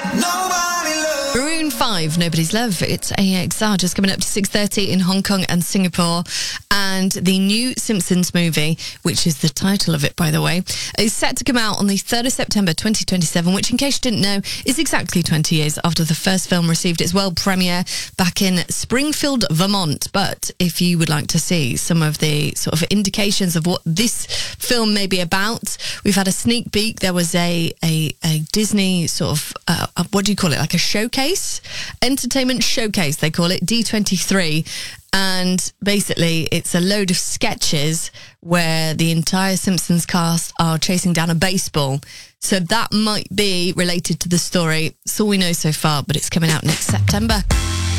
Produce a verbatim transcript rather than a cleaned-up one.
Maroon five, Nobody's Love. It's A X R, just coming up to six thirty in Hong Kong and Singapore. And the new Simpsons movie, which is the title of it, by the way, is set to come out on the third of September twenty twenty-seven, which, in case you didn't know, is exactly twenty years after the first film received its world premiere back in Springfield, Vermont. But if you would like to see some of the sort of indications of what this film may be about, we've had a sneak peek. There was a, a, a Disney sort of, uh, what do you call it, like a showcase? Entertainment showcase, they call it, D twenty-three. And basically, it's a load of sketches where the entire Simpsons cast are chasing down a baseball. So that might be related to the story. That's all we know so far, but it's coming out next September.